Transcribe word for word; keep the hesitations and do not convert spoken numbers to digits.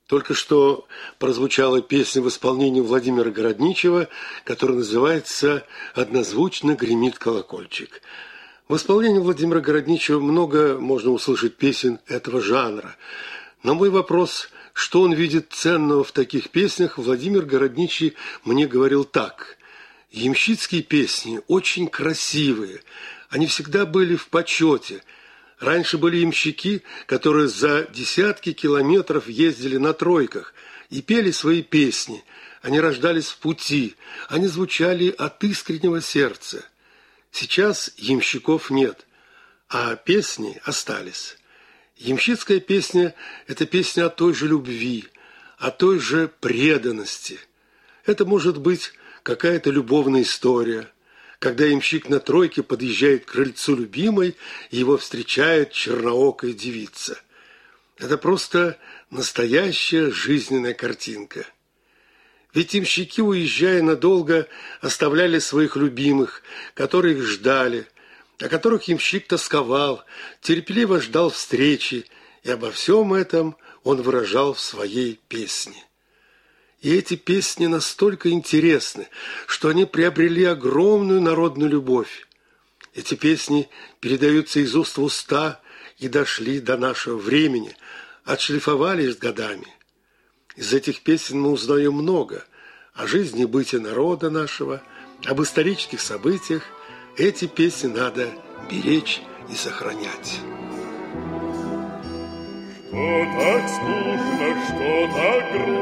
Только что прозвучала песня в исполнении Владимира Городничева, которая называется «Однозвучно гремит колокольчик». В исполнении Владимира Городничева много можно услышать песен этого жанра. На мой вопрос, что он видит ценного в таких песнях, Владимир Городничий мне говорил так: «Ямщицкие песни очень красивые, они всегда были в почете. Раньше были ямщики, которые за десятки километров ездили на тройках и пели свои песни. Они рождались в пути, они звучали от искреннего сердца. Сейчас ямщиков нет, а песни остались. Ямщицкая песня – это песня о той же любви, о той же преданности. Это может быть какая-то любовная история, когда ямщик на тройке подъезжает к крыльцу любимой, и его встречает черноокая девица. Это просто настоящая жизненная картинка. Ведь ямщики, уезжая надолго, оставляли своих любимых, которые их ждали, о которых ямщик тосковал, терпеливо ждал встречи, и обо всем этом он выражал в своей песне. И эти песни настолько интересны, что они приобрели огромную народную любовь. Эти песни передаются из уст в уста и дошли до нашего времени, отшлифовались годами. Из этих песен мы узнаем много о жизни и быте народа нашего, об исторических событиях. Эти песни надо беречь и сохранять. Что так скучно, что так грустно,